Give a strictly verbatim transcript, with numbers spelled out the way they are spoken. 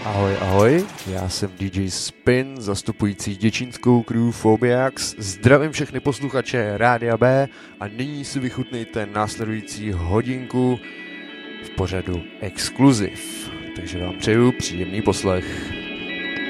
Ahoj, ahoj, já jsem D J Spin, zastupující děčínskou crew Phobiax. Zdravím všechny posluchače Rádia B a nyní si vychutnejte následující hodinku v pořadu Exkluziv. Takže vám přeju příjemný poslech.